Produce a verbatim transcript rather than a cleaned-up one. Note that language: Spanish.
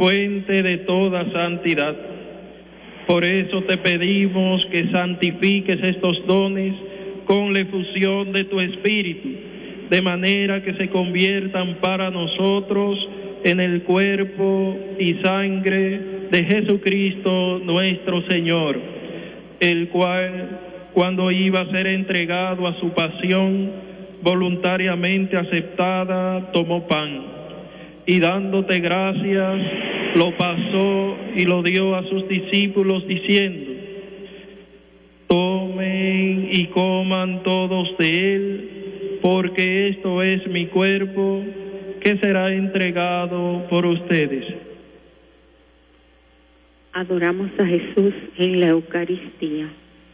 fuente de toda santidad. Por eso te pedimos que santifiques estos dones con la efusión de tu Espíritu, de manera que se conviertan para nosotros en el cuerpo y sangre de Jesucristo nuestro Señor, el cual, cuando iba a ser entregado a su pasión, voluntariamente aceptada, tomó pan, y dándote gracias, lo pasó y lo dio a sus discípulos, diciendo: tomen y coman todos de él, porque esto es mi cuerpo, que será entregado por ustedes. Adoramos a Jesús en la Eucaristía.